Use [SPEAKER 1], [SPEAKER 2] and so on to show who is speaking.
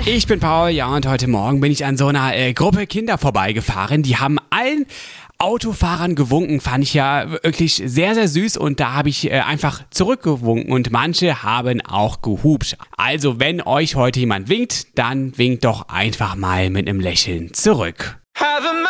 [SPEAKER 1] Ich bin Paul, ja, und heute Morgen bin ich an so einer Gruppe Kinder vorbeigefahren. Die haben allen Autofahrern gewunken, fand ich ja wirklich sehr, sehr süß, und da habe ich einfach zurückgewunken und manche haben auch gehupt. Also wenn euch heute jemand winkt, dann winkt doch einfach mal mit einem Lächeln zurück.